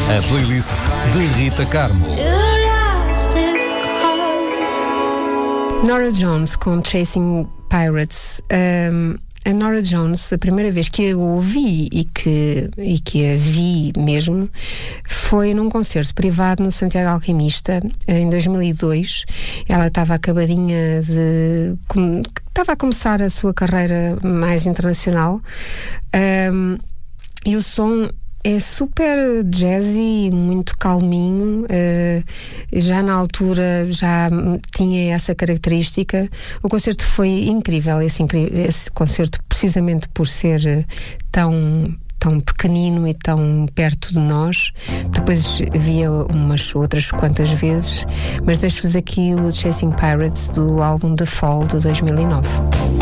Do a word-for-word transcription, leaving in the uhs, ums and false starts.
a playlist de Rita Carmo. Norah Jones com Chasing Pirates. Um, a Norah Jones, a primeira vez que a ouvi e que, e que a vi mesmo foi num concerto privado no Santiago Alquimista em dois mil e dois. Ela estava acabadinha de... estava a começar a sua carreira mais internacional, um, e o som é super jazzy, muito calminho. Uh, já na altura já tinha essa característica. O concerto foi incrível, esse, esse concerto precisamente por ser tão, tão pequenino e tão perto de nós. Depois via umas outras quantas vezes, mas deixo-vos aqui o Chasing Pirates do álbum The Fall de dois mil e nove.